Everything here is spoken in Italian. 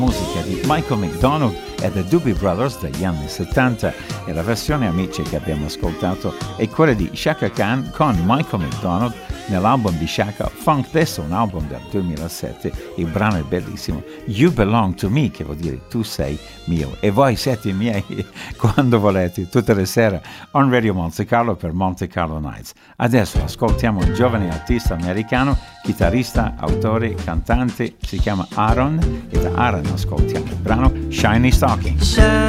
Musica di Michael McDonald e The Doobie Brothers degli anni 70 e la versione amici che abbiamo ascoltato è quella di Chaka Khan con Michael McDonald nell'album di Chaka Funk This, un album del 2007. Il brano è bellissimo, You Belong to Me, che vuol dire tu sei mio e voi siete miei quando volete, tutte le sere on Radio Monte Carlo per Monte Carlo Nights. Adesso ascoltiamo un giovane artista americano, chitarrista, autore, cantante, si chiama Aaron e da Aaron ascoltiamo il brano Shiny Stockings.